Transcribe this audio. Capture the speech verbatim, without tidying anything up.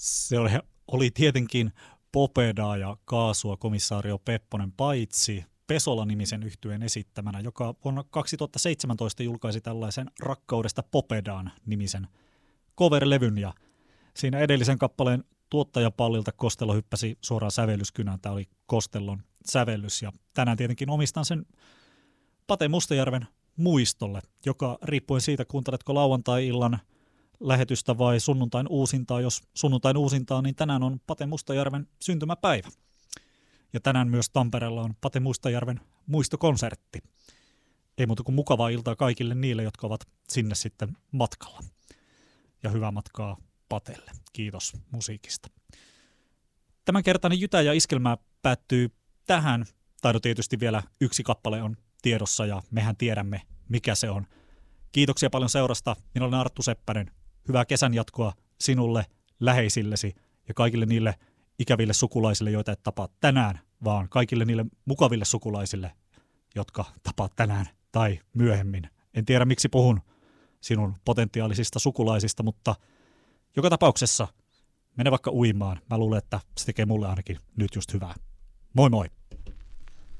Se oli, oli tietenkin Popedaa ja kaasua komissaario Pepponen, paitsi Pesola-nimisen yhtyeen esittämänä, joka vuonna kaksituhattaseitsemäntoista julkaisi tällaisen Rakkaudesta Popedaan nimisen cover-levyn, ja siinä edellisen kappaleen tuottajapallilta Costello hyppäsi suoraan sävellyskynään. Tämä oli Costellon sävellys, ja tänään tietenkin omistan sen Pate Mustajärven muistolle, joka riippuen siitä, kuunteletko lauantai-illan lähetystä vai sunnuntain uusintaa. Jos sunnuntain uusintaa, niin tänään on Pate Mustajärven syntymäpäivä. Ja tänään myös Tampereella on Pate Mustajärven muistokonsertti. Ei muuta kuin mukavaa iltaa kaikille niille, jotka ovat sinne sitten matkalla. Ja hyvää matkaa Patelle. Kiitos musiikista. Tämänkertainen Jytä ja Iskelmää päättyy tähän. Tai no tietysti vielä yksi kappale on tiedossa ja mehän tiedämme, mikä se on. Kiitoksia paljon seurasta. Minä olen Arttu Seppänen. Hyvää kesän jatkoa sinulle, läheisillesi ja kaikille niille ikäville sukulaisille, joita et tapaa tänään, vaan kaikille niille mukaville sukulaisille, jotka tapaat tänään tai myöhemmin. En tiedä, miksi puhun sinun potentiaalisista sukulaisista, mutta joka tapauksessa mene vaikka uimaan. Mä luulen, että se tekee mulle ainakin nyt just hyvää. Moi moi!